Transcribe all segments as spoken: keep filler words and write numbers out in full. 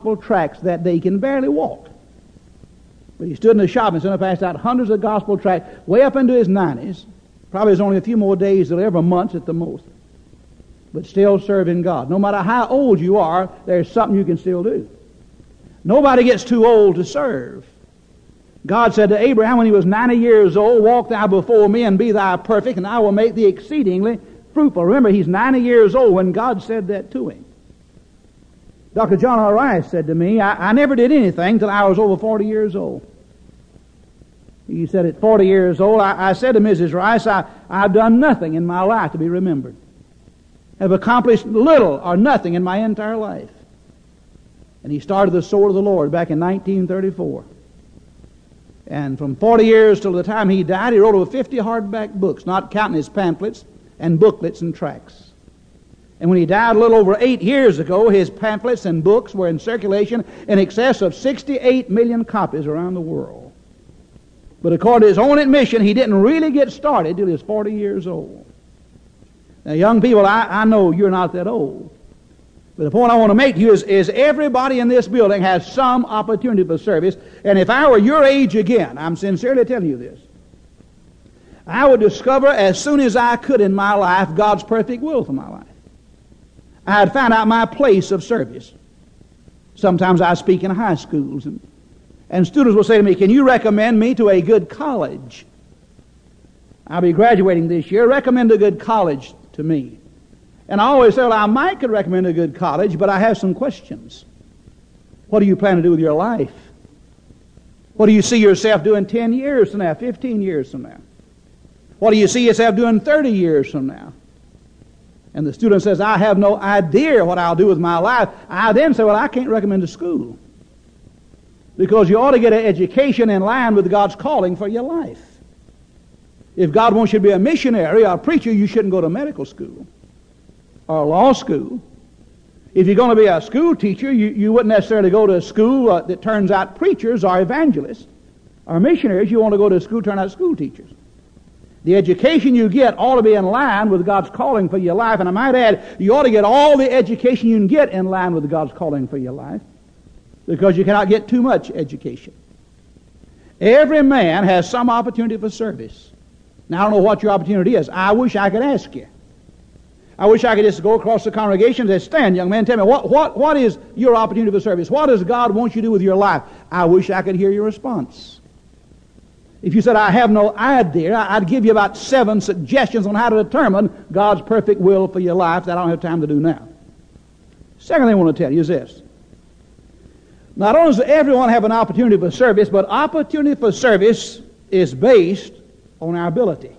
gospel tracts that day. He can barely walk. But he stood in the shopping center, passed out hundreds of gospel tracts, way up into his nineties. Probably there's only a few more days to live, or months at the most. But still serving God. No matter how old you are, there's something you can still do. Nobody gets too old to serve. God said to Abraham when he was ninety years old, walk thou before me and be thou perfect, and I will make thee exceedingly fruitful. Remember, he's ninety years old when God said that to him. Doctor John R. Rice said to me, I, I never did anything till I was over forty years old. He said at forty years old, I, I said to Missus Rice, I, I've done nothing in my life to be remembered. Have accomplished little or nothing in my entire life. And he started the Sword of the Lord back in nineteen thirty-four. And from forty years till the time he died, he wrote over fifty hardback books, not counting his pamphlets and booklets and tracts. And when he died a little over eight years ago, his pamphlets and books were in circulation in excess of sixty-eight million copies around the world. But according to his own admission, he didn't really get started till he was forty years old. Now, young people, I, I know you're not that old. But the point I want to make to you is, is everybody in this building has some opportunity for service. And if I were your age again, I'm sincerely telling you this, I would discover as soon as I could in my life God's perfect will for my life. I had found out my place of service. Sometimes I speak in high schools, and, and students will say to me, can you recommend me to a good college? I'll be graduating this year. Recommend a good college to me. And I always say, well, I might could recommend a good college, but I have some questions. What do you plan to do with your life? What do you see yourself doing ten years from now, fifteen years from now? What do you see yourself doing thirty years from now? And the student says, I have no idea what I'll do with my life. I then say, well, I can't recommend a school. Because you ought to get an education in line with God's calling for your life. If God wants you to be a missionary or a preacher, you shouldn't go to medical school or law school. If you're going to be a school teacher, you, you wouldn't necessarily go to a school uh, that turns out preachers or evangelists or missionaries. You want to go to a school that turns out school teachers. The education you get ought to be in line with God's calling for your life. And I might add, you ought to get all the education you can get in line with God's calling for your life, because you cannot get too much education. Every man has some opportunity for service. Now, I don't know what your opportunity is. I wish I could ask you. I wish I could just go across the congregation and say, stand, young man, tell me, what, what, what is your opportunity for service? What does God want you to do with your life? I wish I could hear your response. If you said, I have no idea, I'd give you about seven suggestions on how to determine God's perfect will for your life that I don't have time to do now. Second thing I want to tell you is this. Not only does everyone have an opportunity for service, but opportunity for service is based on our ability.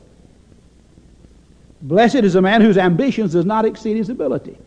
Blessed is a man whose ambitions does not exceed his ability.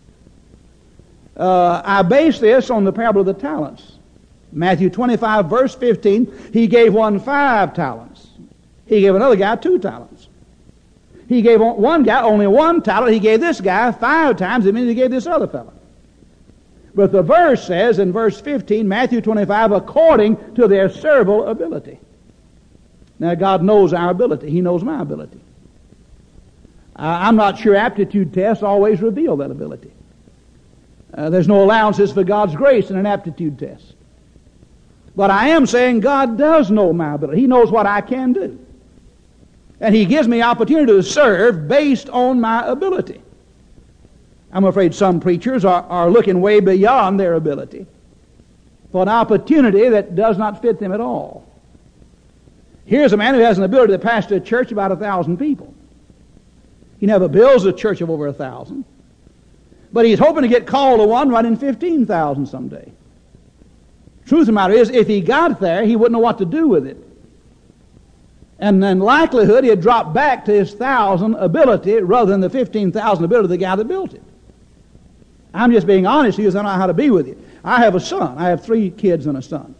Uh, I base this on the parable of the talents. Matthew twenty-five, verse fifteen, he gave one five talents. He gave another guy two talents. He gave one guy only one talent. He gave this guy five times. It means he gave this other fellow. But the verse says in verse fifteen, Matthew twenty-five, according to their several ability. Now, God knows our ability. He knows my ability. I'm not sure aptitude tests always reveal that ability. Uh, there's no allowances for God's grace in an aptitude test. But I am saying God does know my ability. He knows what I can do. And He gives me opportunity to serve based on my ability. I'm afraid some preachers are, are looking way beyond their ability for an opportunity that does not fit them at all. Here's a man who has an ability to pastor a church of about a thousand people. He never builds a church of over a thousand. But he's hoping to get called to one running fifteen thousand someday. Truth of the matter is, if he got there, he wouldn't know what to do with it. And in likelihood, he'd drop back to his thousand ability rather than the fifteen thousand ability of the guy that built it. I'm just being honest with you, so I don't know how to be with you. I have a son. I have three kids and a son.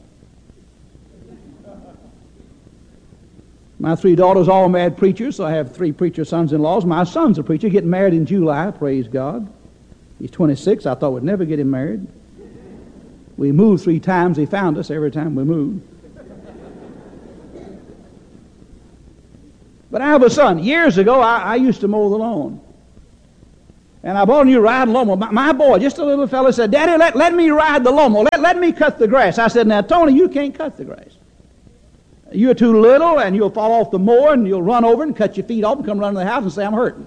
My three daughters all married preachers, so I have three preacher sons-in-laws. My son's a preacher, getting married in July, praise God. He's twenty-six. I thought we'd never get him married. We moved three times. He found us every time we moved. But I have a son. Years ago, I, I used to mow the lawn. And I bought a new riding lawnmower. My, my boy, just a little fella, said, Daddy, let, let me ride the lawnmower. Let, let me cut the grass. I said, now, Tony, you can't cut the grass. You're too little, and you'll fall off the mower, and you'll run over and cut your feet off and come running to the house and say, I'm hurting.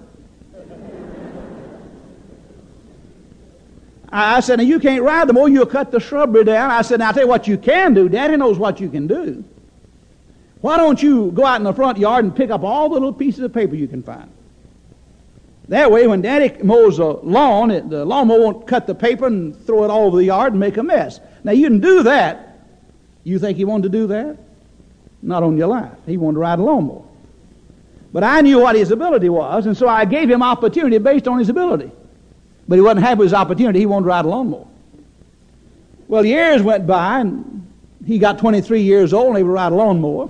I, I said, now, you can't ride the mower. You'll cut the shrubbery down. I said, now, I'll tell you what you can do. Daddy knows what you can do. Why don't you go out in the front yard and pick up all the little pieces of paper you can find? That way, when Daddy mows the lawn, it, the lawnmower won't cut the paper and throw it all over the yard and make a mess. Now, you can do that. You think he wanted to do that? Not on your life. He wanted to ride a lawnmower. But I knew what his ability was, and so I gave him opportunity based on his ability. But he wasn't happy with his opportunity. He wanted to ride a lawnmower. Well, years went by, and he got twenty-three years old, and he would ride a lawnmower.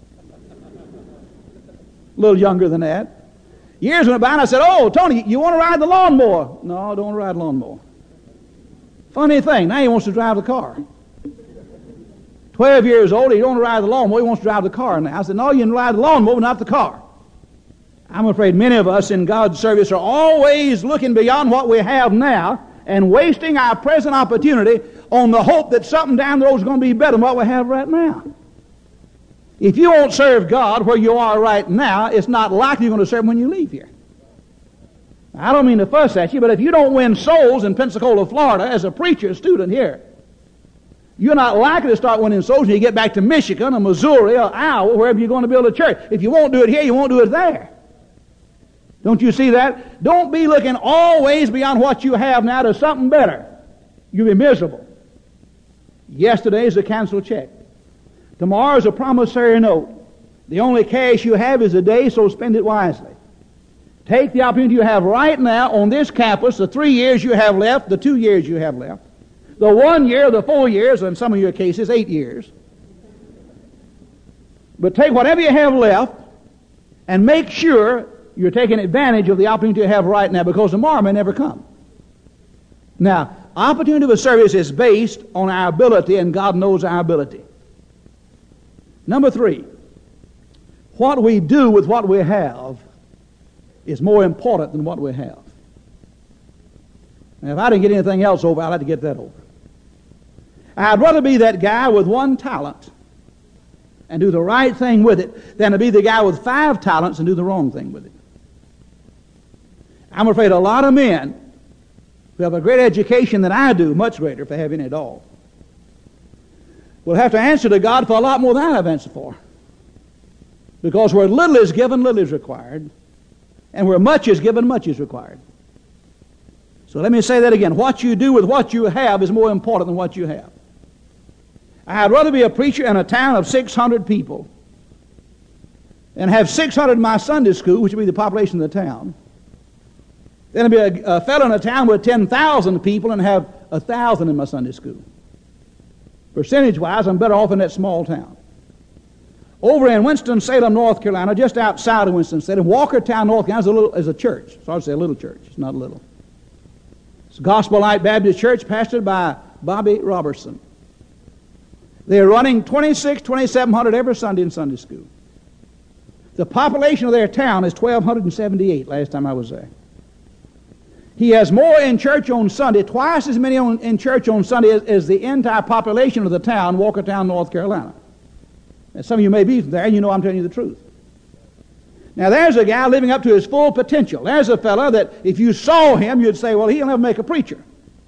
A little younger than that. Years went by, and I said, oh, Tony, you want to ride the lawnmower? No, I don't want to ride the lawnmower. Funny thing, now he wants to drive the car. Twelve years old, he don't want to ride the lawnmower, he wants to drive the car now. I said, no, you can ride the lawnmower, but not the car. I'm afraid many of us in God's service are always looking beyond what we have now and wasting our present opportunity on the hope that something down the road is going to be better than what we have right now. If you won't serve God where you are right now, it's not likely you're going to serve Him when you leave here. I don't mean to fuss at you, but if you don't win souls in Pensacola, Florida, as a preacher, student here, you're not likely to start winning souls when you get back to Michigan or Missouri or Iowa, wherever you're going to build a church. If you won't do it here, you won't do it there. Don't you see that? Don't be looking always beyond what you have now to something better. You'll be miserable. Yesterday's a canceled check. Tomorrow's a promissory note. The only cash you have is a day, so spend it wisely. Take the opportunity you have right now on this campus, the three years you have left, the two years you have left, the one year, the four years, and in some of your cases, eight years. But take whatever you have left and make sure you're taking advantage of the opportunity you have right now, because tomorrow may never come. Now, opportunity of service is based on our ability, and God knows our ability. Number three, what we do with what we have is more important than what we have. Now, if I didn't get anything else over, I'd like to get that over. I'd rather be that guy with one talent and do the right thing with it than to be the guy with five talents and do the wrong thing with it. I'm afraid a lot of men who have a greater education than I do, much greater if they have any at all, will have to answer to God for a lot more than I have answered for. Because where little is given, little is required. And where much is given, much is required. So let me say that again. What you do with what you have is more important than what you have. I'd rather be a preacher in a town of six hundred people and have six hundred in my Sunday school, which would be the population of the town, than to be a, a fellow in a town with ten thousand people and have one thousand in my Sunday school. Percentage-wise, I'm better off in that small town. Over in Winston-Salem, North Carolina, just outside of Winston-Salem, Walkertown, North Carolina, is a, little, is a church. Sorry to say a little church. It's not a little. It's a Gospel Light Baptist Church pastored by Bobby Robertson. They're running twenty-six, twenty-seven hundred every Sunday in Sunday school. The population of their town is twelve seventy-eight last time I was there. He has more in church on Sunday, twice as many on, in church on Sunday as, as the entire population of the town, Walkertown, North Carolina. And some of you may be there, and you know I'm telling you the truth. Now, there's a guy living up to his full potential. There's a fellow that if you saw him, you'd say, well, he'll never make a preacher.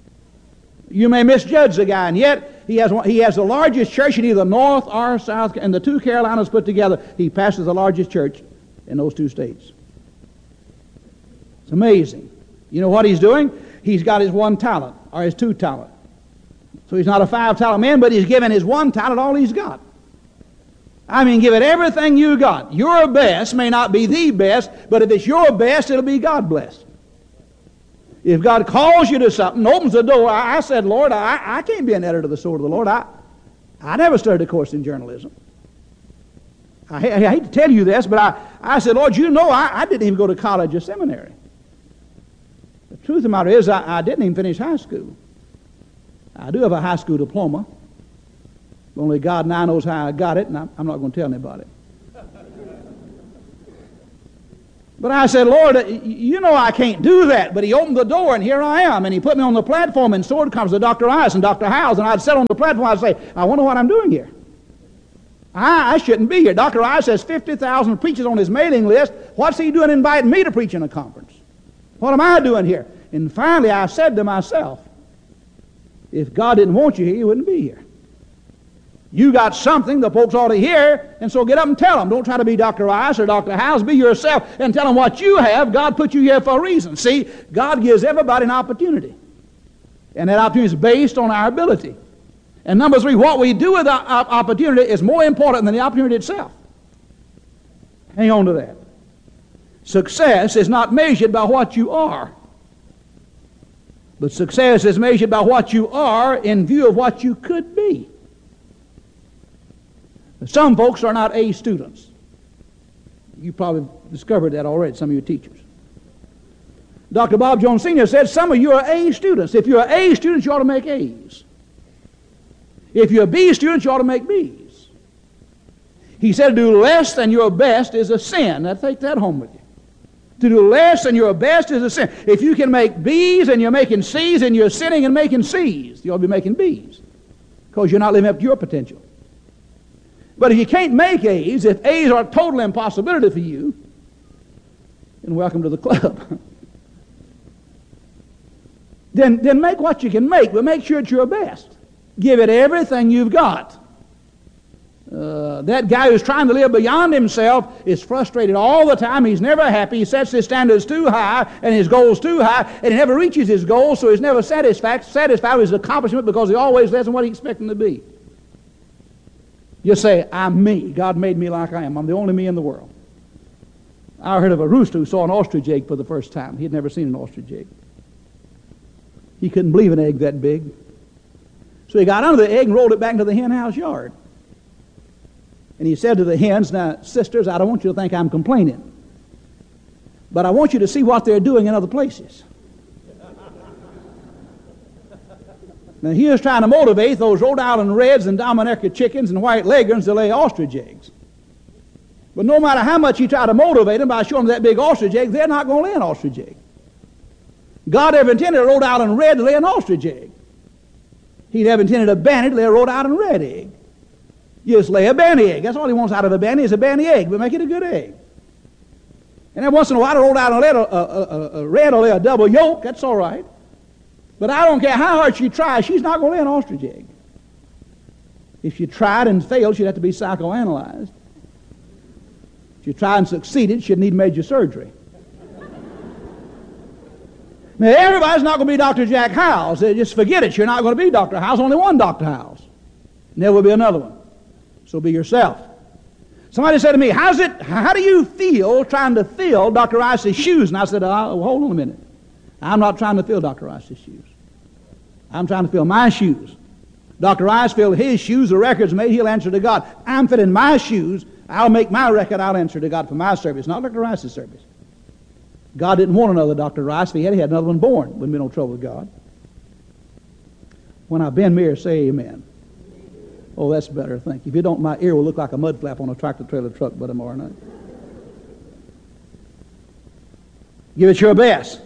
You may misjudge the guy, and yet he has, one, he has the largest church in either North or South, and the two Carolinas put together, he pastors the largest church in those two states. It's amazing. You know what he's doing? He's got his one talent, or his two talent. So he's not a five-talent man, but he's given his one talent all he's got. I mean, give it everything you got. Your best may not be the best, but if it's your best, it'll be God blessed. If God calls you to something, opens the door, I, I said, Lord, I, I can't be an editor of the sword of the Lord. I, I never studied a course in journalism. I, I, I hate to tell you this, but I, I said, Lord, you know I, I didn't even go to college or seminary. The truth of the matter is I, I didn't even finish high school. I do have a high school diploma. Only God and I knows how I got it, and I'm, I'm not going to tell anybody. But I said, Lord, you know I can't do that. But he opened the door, and here I am. And he put me on the platform, and so comes to Doctor Ice and Doctor Howes. And I'd sit on the platform, I'd say, I wonder what I'm doing here. I, I shouldn't be here. Doctor Ice has fifty thousand preachers on his mailing list. What's he doing inviting me to preach in a conference? What am I doing here? And finally I said to myself, if God didn't want you here, you wouldn't be here. You got something the folks ought to hear, and so get up and tell them. Don't try to be Doctor Ice or Doctor Howes. Be yourself and tell them what you have. God put you here for a reason. See, God gives everybody an opportunity, and that opportunity is based on our ability. And number three, what we do with the opportunity is more important than the opportunity itself. Hang on to that. Success is not measured by what you are, but success is measured by what you are in view of what you could be. Some folks are not A students. You probably discovered that already, some of your teachers. Doctor Bob Jones Senior said some of you are A students. If you're A students, you ought to make A's. If you're B students, you ought to make B's. He said to do less than your best is a sin. Now take that home with you. To do less than your best is a sin. If you can make B's and you're making C's and you're sinning and making C's, you ought to be making B's because you're not living up to your potential. But if you can't make A's, if A's are a total impossibility for you, then welcome to the club. then, then make what you can make, but make sure it's your best. Give it everything you've got. Uh, that guy who's trying to live beyond himself is frustrated all the time. He's never happy. He sets his standards too high and his goals too high, and he never reaches his goals, so he's never satisfied, satisfied with his accomplishment because he always less than what he expects him to be. Just say, I'm me. God made me like I am. I'm the only me in the world. I heard of a rooster who saw an ostrich egg for the first time. He had never seen an ostrich egg. He couldn't believe an egg that big. So he got under the egg and rolled it back into the hen house yard. And he said to the hens, now, sisters, I don't want you to think I'm complaining, but I want you to see what they're doing in other places. Now, he was trying to motivate those Rhode Island Reds and Dominica chickens and white leghorns to lay ostrich eggs. But no matter how much he tried to motivate them by showing them that big ostrich egg, they're not going to lay an ostrich egg. God never intended a Rhode Island Red to lay an ostrich egg. He never intended a banty to lay a Rhode Island Red egg. You just lay a banty egg. That's all he wants out of a banty is a banty egg, but make it a good egg. And every once in a while, a Rhode Island Red, a, a, a, a Red will lay a double yolk. That's all right. But I don't care how hard she tries, she's not going to lay an ostrich egg. If she tried and failed, she'd have to be psychoanalyzed. If she tried and succeeded, she'd need major surgery. Now, everybody's not going to be Doctor Jack Howes. Just forget it. You're not going to be Doctor Howes. Only one Doctor Howes. There will be another one. So be yourself. Somebody said to me, How's it, how do you feel trying to fill Doctor Rice's shoes? And I said, oh, hold on a minute. I'm not trying to fill Doctor Rice's shoes. I'm trying to fill my shoes. Doctor Rice filled his shoes. The record's made. He'll answer to God. I'm filling my shoes. I'll make my record. I'll answer to God for my service, not Doctor Rice's service. God didn't want another Doctor Rice. If he had, he had another one born. Wouldn't be no trouble with God. When I bend me, say amen. Oh, that's better, thank you. If you don't, my ear will look like a mud flap on a tractor-trailer truck by tomorrow night. Give it your best.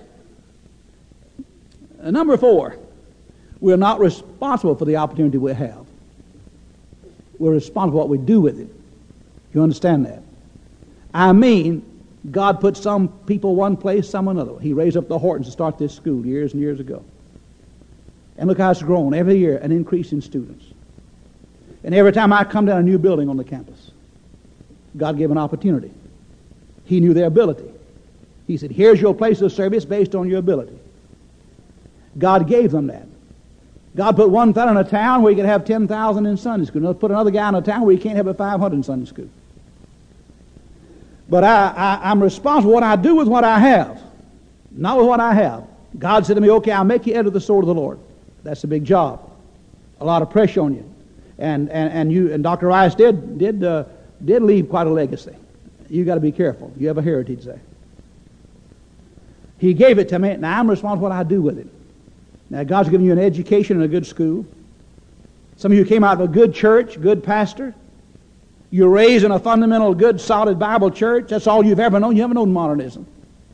Uh, number four, we're not responsible for the opportunity we have. We're responsible for what we do with it. You understand that? I mean, God put some people one place, some another. He raised up the Hortons to start this school years and years ago. And look how it's grown. Every year, an increase in students. And every time I come down a new building on the campus, God gave an opportunity. He knew their ability. He said, here's your place of service based on your ability. God gave them that. God put one fellow in a town where he could have ten thousand in Sunday school. Put another guy in a town where he can't have a five hundred in Sunday school. But I, I, I'm responsible for what I do with what I have, not with what I have. God said to me, okay, I'll make you heir to the sword of the Lord. That's a big job. A lot of pressure on you. And, and, and you and Doctor Rice did did uh, did leave quite a legacy. You got to be careful. You have a heritage there. He gave it to me. Now I'm responsible for what I do with it. Now God's given you an education in a good school. Some of you came out of a good church, good pastor. You're raised in a fundamental, good, solid Bible church. That's all you've ever known. You haven't known modernism.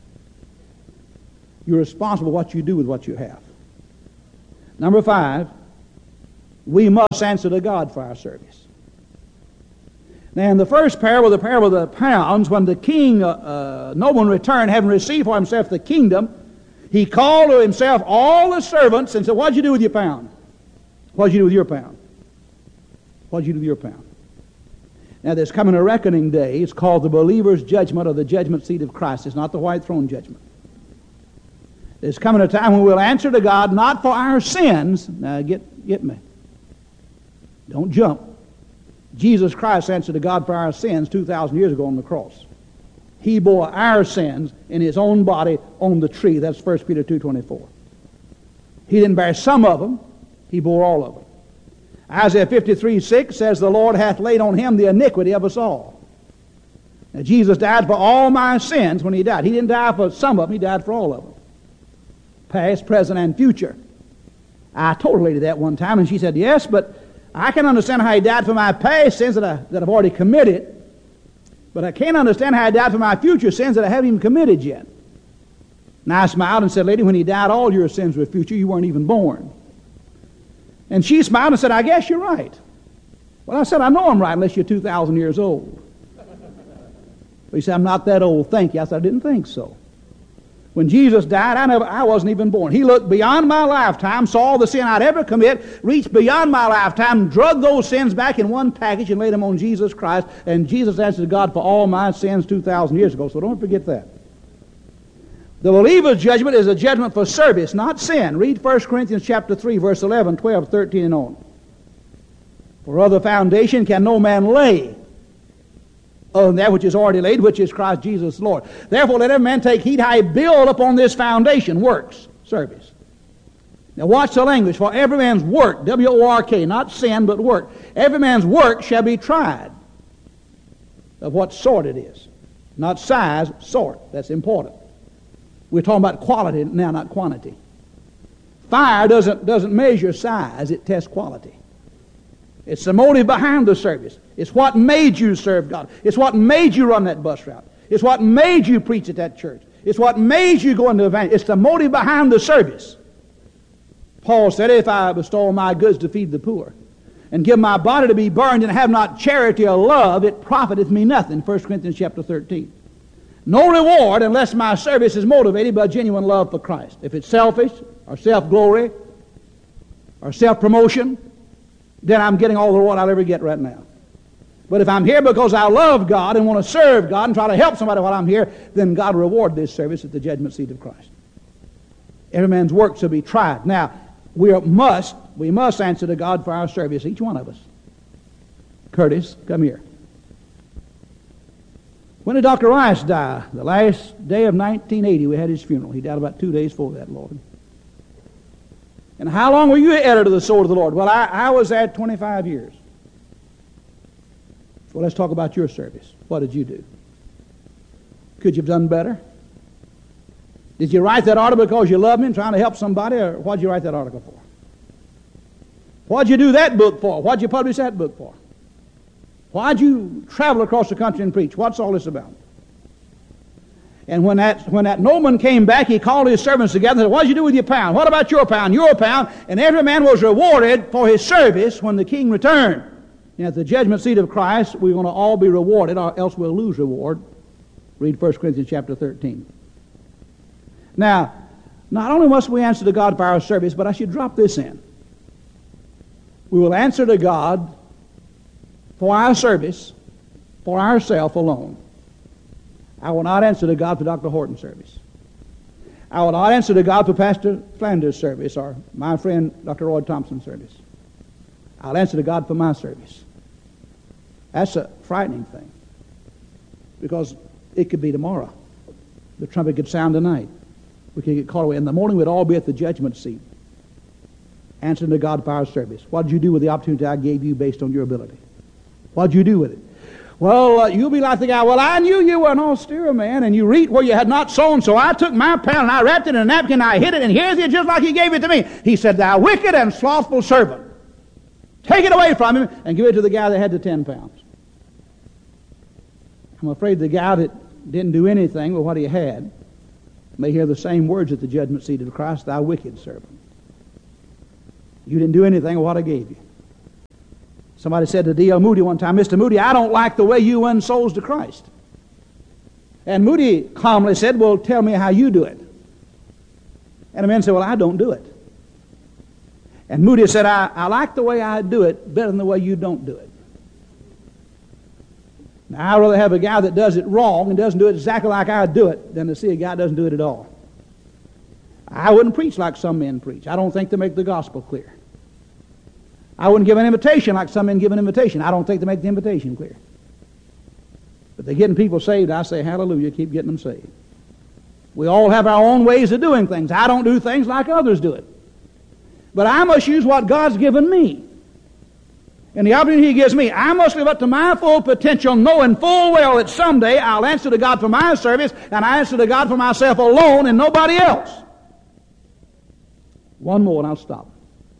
You're responsible for what you do with what you have. Number five, we must answer to God for our service. Now, in the first parable, the parable of the pounds, when the king, uh, uh, nobleman returned, having received for himself the kingdom, he called to himself all the servants and said, "What'd you do with your pound? What'd you do with your pound? What'd you do with your pound?" Now, there's coming a reckoning day. It's called the believer's judgment, or the judgment seat of Christ. It's not the white throne judgment. There's coming a time when we'll answer to God not for our sins. Now, get, get me. Don't jump. Jesus Christ answered to God for our sins two thousand years ago on the cross. He bore our sins in his own body on the tree. That's First Peter two twenty-four. He didn't bear some of them. He bore all of them. Isaiah fifty-three six says, "The Lord hath laid on him the iniquity of us all." Now, Jesus died for all my sins when he died. He didn't die for some of them. He died for all of them. Past, present, and future. I told a lady that one time, and she said, "Yes, but I can understand how he died for my past sins that, I, that I've already committed, but I can't understand how he died for my future sins that I haven't even committed yet." And I smiled and said, "Lady, when he died, all your sins were future. You weren't even born." And she smiled and said, "I guess you're right." Well, I said, "I know I'm right unless you're two thousand years old." But he said, "I'm not that old, thank you." I said, "I didn't think so." When Jesus died, I never, I wasn't even born. He looked beyond my lifetime, saw the sin I'd ever commit, reached beyond my lifetime, drugged those sins back in one package and laid them on Jesus Christ, and Jesus answered to God for all my sins two thousand years ago, so don't forget that. The believer's judgment is a judgment for service, not sin. Read First Corinthians chapter three, verse eleven, twelve, thirteen, and on. "For other foundation can no man lay other than that which is already laid, which is Christ Jesus Lord. Therefore let every man take heed how he build upon this foundation," works, service. Now watch the language. "For every man's work," W O R K, not sin, but work. "Every man's work shall be tried of what sort it is." Not size, sort. That's important. We're talking about quality now, not quantity. Fire doesn't, doesn't measure size, it tests quality. It's the motive behind the service. It's what made you serve God. It's what made you run that bus route. It's what made you preach at that church. It's what made you go into evangelism. It's the motive behind the service. Paul said, "If I bestow my goods to feed the poor, and give my body to be burned, and have not charity or love, it profiteth me nothing." First Corinthians chapter thirteen. No reward unless my service is motivated by genuine love for Christ. If it's selfish, or self-glory, or self-promotion, then I'm getting all the reward I'll ever get right now. But if I'm here because I love God and want to serve God and try to help somebody while I'm here, then God will reward this service at the judgment seat of Christ. Every man's work shall be tried. Now, we must, we must answer to God for our service, each one of us. Curtis, come here. When did Doctor Rice die? The last day of nineteen eighty, we had his funeral. He died about two days before that, Lord. And how long were you heir to the sword of the Lord? Well, I, I was at twenty-five years. Well, let's talk about your service. What did you do? Could you have done better? Did you write that article because you love me and trying to help somebody, or what did you write that article for? What did you do that book for? What did you publish that book for? Why did you travel across the country and preach? What's all this about? And when that when that nobleman came back, he called his servants together and said, "What did you do with your pound? What about your pound? Your pound?" And every man was rewarded for his service when the king returned. And at the judgment seat of Christ, we're going to all be rewarded, or else we'll lose reward. Read First Corinthians chapter thirteen. Now, not only must we answer to God for our service, but I should drop this in. We will answer to God for our service, for ourselves alone. I will not answer to God for Doctor Horton's service. I will not answer to God for Pastor Flanders' service or my friend Doctor Roy Thompson's service. I'll answer to God for my service. That's a frightening thing, because it could be tomorrow. The trumpet could sound tonight. We could get caught away. In the morning, we'd all be at the judgment seat, answering to God for our service. What did you do with the opportunity I gave you based on your ability? What did you do with it? Well, uh, you'll be like the guy, "Well, I knew you were an austere man, and you reaped where you had not sown, so I took my pound and I wrapped it in a napkin, and I hid it, and here's it just like he gave it to me." He said, "Thou wicked and slothful servant, take it away from him and give it to the guy that had the ten pounds. I'm afraid the guy that didn't do anything with what he had may hear the same words at the judgment seat of Christ, thou wicked servant. You didn't do anything with what I gave you. Somebody said to D L Moody one time, Mister Moody, I don't like the way you win souls to Christ. And Moody calmly said, well, tell me how you do it. And the man said, well, I don't do it. And Moody said, I, I like the way I do it better than the way you don't do it. Now, I'd rather have a guy that does it wrong and doesn't do it exactly like I do it than to see a guy that doesn't do it at all. I wouldn't preach like some men preach. I don't think they make the gospel clear. I wouldn't give an invitation like some men give an invitation. I don't think they make the invitation clear. But they're getting people saved. I say, hallelujah, keep getting them saved. We all have our own ways of doing things. I don't do things like others do it. But I must use what God's given me. And the opportunity He gives me, I must live up to my full potential, knowing full well that someday I'll answer to God for my service, and I answer to God for myself alone and nobody else. One more and I'll stop.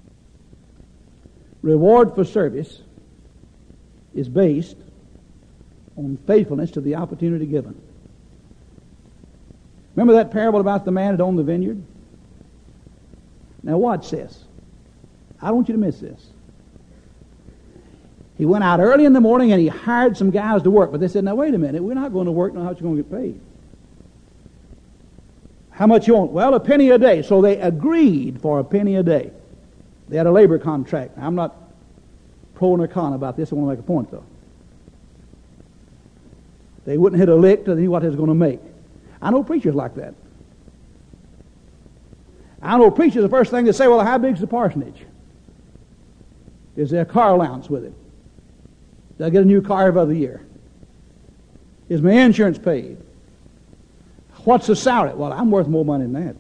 Reward for service is based on faithfulness to the opportunity given. Remember that parable about the man that owned the vineyard? Now watch this. I don't want you to miss this. He went out early in the morning and he hired some guys to work. But they said, now wait a minute, we're not going to work, now how much you going to get paid? How much you want? Well, a penny a day. So they agreed for a penny a day. They had a labor contract. Now, I'm not pro nor con about this. I want to make a point, though. They wouldn't hit a lick till they knew what they was going to make. I know preachers like that. I know preachers, the first thing they say, well, how big's the parsonage? Is there a car allowance with it? Do I get a new car every other year? Is my insurance paid? What's the salary? Well, I'm worth more money than that.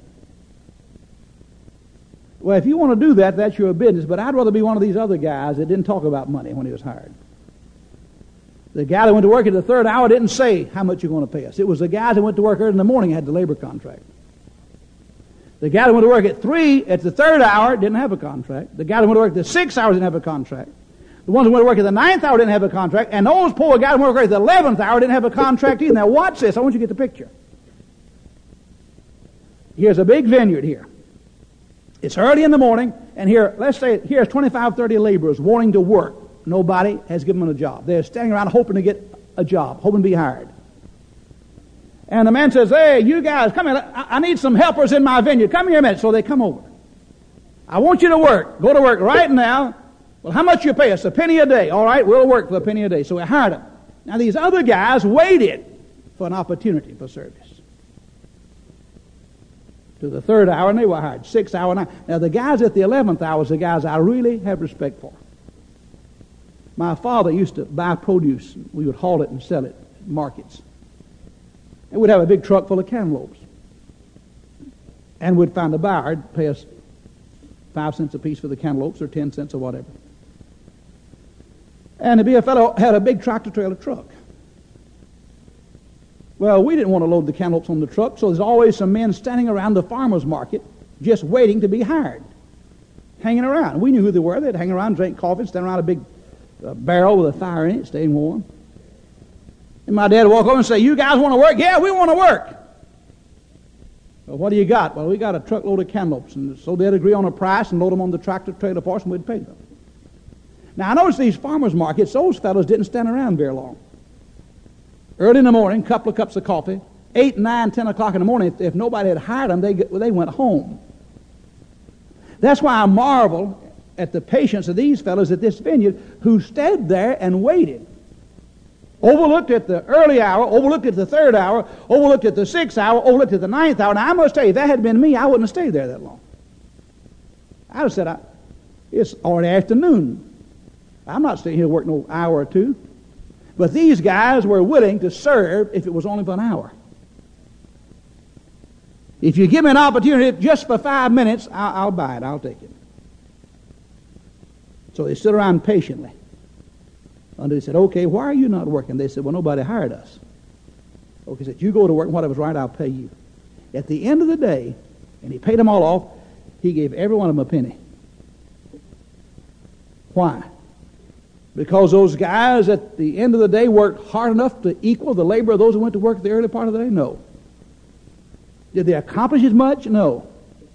Well, if you want to do that, that's your business, but I'd rather be one of these other guys that didn't talk about money when he was hired. The guy that went to work at the third hour didn't say how much you're going to pay us. It was the guys that went to work early in the morning had the labor contract. The guy that went to work at three, at the third hour, didn't have a contract. The guy that went to work at the sixth hour didn't have a contract. The ones who went to work at the ninth hour didn't have a contract. And those poor guys who went to work at the eleventh hour didn't have a contract either. Now watch this. I want you to get the picture. Here's a big vineyard here. It's early in the morning, and here, let's say, here's twenty-five, thirty laborers wanting to work. Nobody has given them a job. They're standing around hoping to get a job, hoping to be hired. And the man says, hey, you guys, come here. I, I need some helpers in my vineyard. Come here a minute. So they come over. I want you to work. Go to work right now. Well, how much you pay us? A penny a day. All right, we'll work for a penny a day. So we hired them. Now, these other guys waited for an opportunity for service. To the third hour, and they were hired. Sixth hour, nine. Now, the guys at the eleventh hour is the guys I really have respect for. My father used to buy produce. We would haul it and sell it at markets. And we'd have a big truck full of cantaloupes. And we'd find a buyer who'd pay us five cents a piece for the cantaloupes or ten cents or whatever. And there'd be a fellow who had a big tractor-trailer truck. Well, we didn't want to load the cantaloupes on the truck, so there's always some men standing around the farmer's market just waiting to be hired, hanging around. We knew who they were. They'd hang around, drink coffee, stand around a big uh, barrel with a fire in it, staying warm. And my dad would walk over and say, you guys want to work? Yeah, we want to work. Well, what do you got? Well, we got a truckload of cantaloupes. And so they'd agree on a price and load them on the tractor-trailer for us, and we'd pay them. Now, I noticed these farmers markets, those fellows didn't stand around very long. Early in the morning, a couple of cups of coffee. Eight, nine, ten o'clock in the morning, if, if nobody had hired them, they, they went home. That's why I marvel at the patience of these fellows at this vineyard who stayed there and waited. Overlooked at the early hour, overlooked at the third hour, overlooked at the sixth hour, overlooked at the ninth hour. Now, I must tell you, if that had been me, I wouldn't have stayed there that long. I'd have said, I, it's already afternoon. I'm not staying here to work no hour or two. But these guys were willing to serve if it was only for an hour. If you give me an opportunity just for five minutes, I'll, I'll buy it. I'll take it. So they stood around patiently. And they said, okay, why are you not working? They said, well, nobody hired us. Okay, said, you go to work, and whatever's right, I'll pay you. At the end of the day, and he paid them all off, he gave every one of them a penny. Why? Because those guys at the end of the day worked hard enough to equal the labor of those who went to work the early part of the day? No. Did they accomplish as much? No.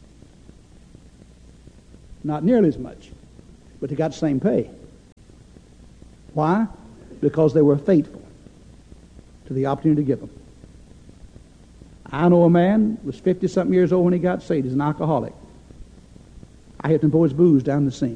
Not nearly as much. But they got the same pay. Why? Because they were faithful to the opportunity given. I know a man who was fifty-something years old when he got saved. He's an alcoholic. I helped him pour his booze down the sink.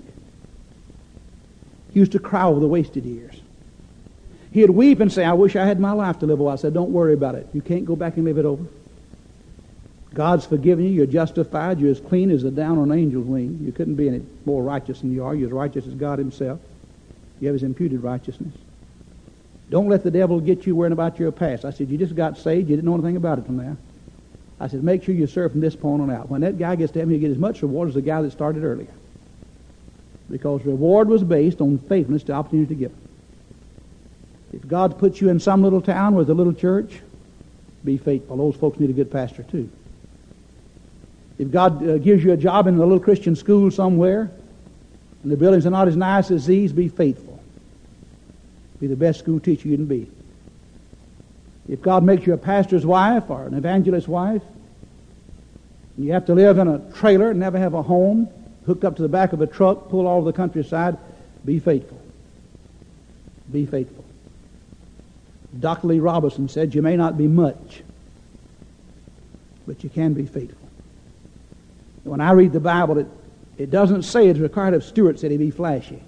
He used to cry over the wasted years. He'd weep and say, I wish I had my life to live over. I said, don't worry about it. You can't go back and live it over. God's forgiven you. You're justified. You're as clean as the down on an angel's wing. You couldn't be any more righteous than you are. You're as righteous as God himself. You have his imputed righteousness. Don't let the devil get you worrying about your past. I said, you just got saved. You didn't know anything about it from there. I said, make sure you serve from this point on out. When that guy gets to heaven, he'll get as much reward as the guy that started earlier. Because reward was based on faithfulness to opportunity given. If God puts you in some little town with a little church, be faithful. Those folks need a good pastor too. If God uh, gives you a job in a little Christian school somewhere, and the buildings are not as nice as these, be faithful. Be the best school teacher you can be. If God makes you a pastor's wife or an evangelist's wife, and you have to live in a trailer and never have a home, hooked up to the back of a truck, pull all over the countryside, be faithful. Be faithful. Doctor Lee Robertson said, you may not be much, but you can be faithful. When I read the Bible, it, it doesn't say it's required of stewards that he be flashy.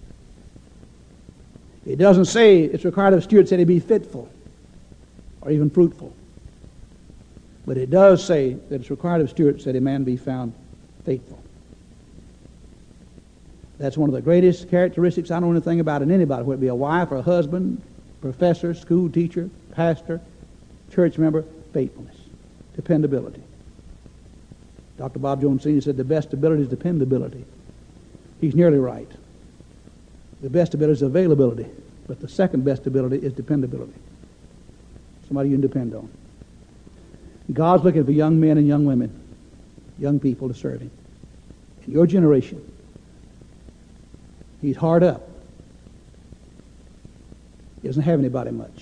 It doesn't say it's required of stewards that he be fitful or even fruitful. But it does say that it's required of stewards that a man be found faithful. That's one of the greatest characteristics I know anything about in anybody, whether it be a wife or a husband, professor, school teacher, pastor, church member, faithfulness, dependability. Doctor Bob Jones Senior said the best ability is dependability. He's nearly right. The best ability is availability, but the second best ability is dependability. Somebody you can depend on. God's looking for young men and young women, young people to serve him. In your generation, he's hard up. He doesn't have anybody much.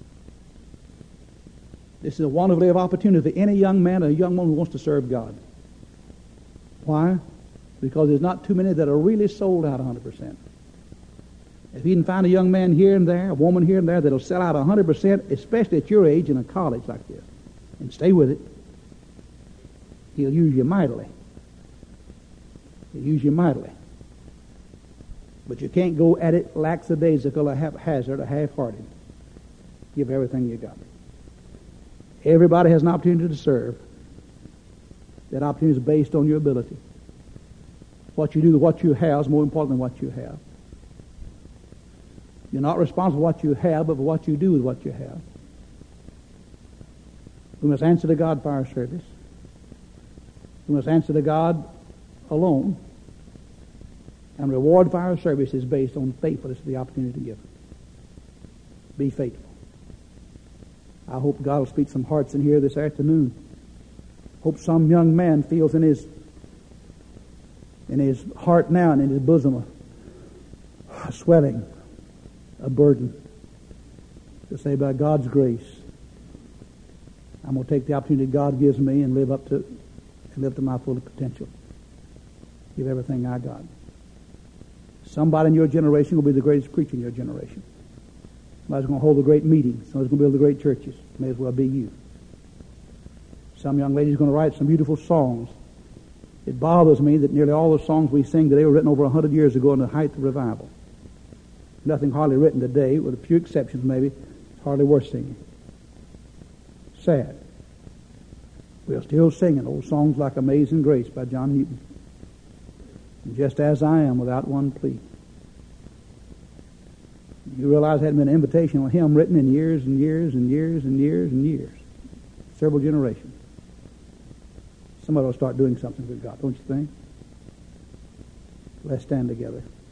This is a wonderful day of opportunity for any young man or young woman who wants to serve God. Why? Because there's not too many that are really sold out one hundred percent. If you can find a young man here and there, a woman here and there that'll sell out one hundred percent, especially at your age in a college like this, and stay with it, he'll use you mightily. He'll use you mightily. But you can't go at it lackadaisical or haphazard or half-hearted. Give everything you got. Everybody has an opportunity to serve. That opportunity is based on your ability. What you do with what you have is more important than what you have. You're not responsible for what you have, but for what you do with what you have. We must answer to God for our service. We must answer to God alone. And reward for our service is based on faithfulness to the opportunity given. Be faithful. I hope God will speak some hearts in here this afternoon. Hope some young man feels in his in his heart now and in his bosom a, a swelling, a burden to say, by God's grace, I'm going to take the opportunity God gives me and live up to and live to my full potential. Give everything I got. Somebody in your generation will be the greatest preacher in your generation. Somebody's going to hold a great meeting. Somebody's going to build the great churches. It may as well be you. Some young lady's going to write some beautiful songs. It bothers me that nearly all the songs we sing today were written over a hundred years ago in the height of revival. Nothing hardly written today, with a few exceptions maybe, it's hardly worth singing. Sad. We're still singing old songs like Amazing Grace by John Newton. And just as I am, without one plea. You realize there hadn't been an invitational hymn written in years and years and years and years and years. Several generations. Somebody will start doing something with God, don't you think? Let's stand together.